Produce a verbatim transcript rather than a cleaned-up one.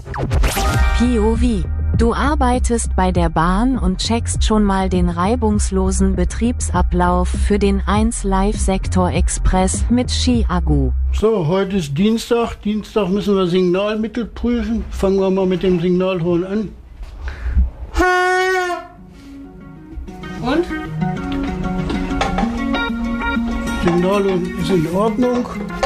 P O V. Du arbeitest bei der Bahn und checkst schon mal den reibungslosen Betriebsablauf für den eins Live-Sektor-Express mit Ski-Agu. So, heute ist Dienstag. Dienstag müssen wir Signalmittel prüfen. Fangen wir mal mit dem Signalton an. Und? Signalton ist in Ordnung.